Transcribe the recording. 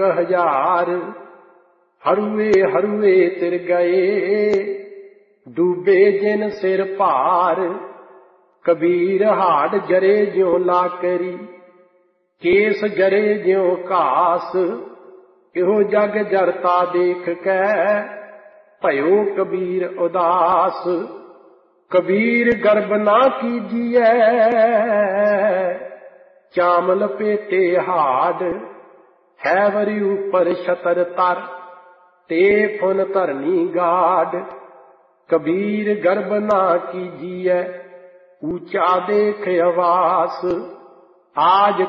1000 ਹਰੂਏ ਹਰੂਏ ਤਿਰ ਗਏ। ਡੂਬੇ ਜਿਨ ਸਿਰ ਭਾਰ ਕਬੀਰ ਹਾੜ ਜਰੇ ਜਿਉ ਲਾਕਰੀ। ਕੇਸ ਜਰੇ ਜਿਉ ਘਾਸ ਇਹੋ ਜਗ ਜਰਤਾ ਦੇਖ ਕੈ ਭਇਓ ਕਬੀਰ ਉਦਾਸ। ਕਬੀਰ ਗਰਬ ਨਾ ਕੀਜੀਐ ਚਾਮ ਲਪੇਟੇ ਹਾਡ। ਹੈ ਵਰੀ ਉਪਰ ਛਤਰ ਤਰ ਤੇ ਫੁਨ ਧਰਨੀ ਗਾਡ। ਕਬੀਰ ਗਰਬ ਨਾ ਕੀਜੀਐ ਊਚਾ ਦੇਖ ਆਵਾਸ। ਆਜ